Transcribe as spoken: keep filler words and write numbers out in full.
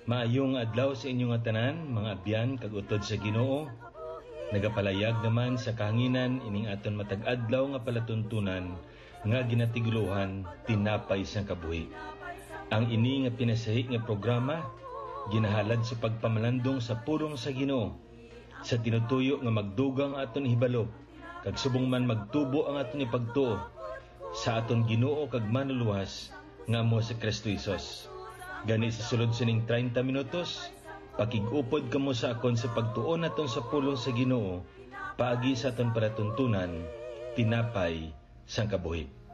Maayong adlaw sa inyong nga tanan, mga abyan kag utod sa Ginoo. Nagapalayag naman sa kahanginan ining aton matag adlaw nga palatuntunan nga ginatiguluhan tinapay sang kabuhi. Ang ini nga pinasahi nga programa ginahalad sa pagpamalandong sa pulong sa Ginoo, sa tinutuyo nga magdugang aton hibalo kag subong man magtubo ang aton ipagtuo sa aton Ginoo kag manuluwas nga amo si Kristo Hesus. Gani sa sulod sining thirty minutos, pakig-upod kamo sa akon sa pagtuon naton sa pulong sa Ginoo, paagi sa aton palatuntunan, tinapay sang kabuhi.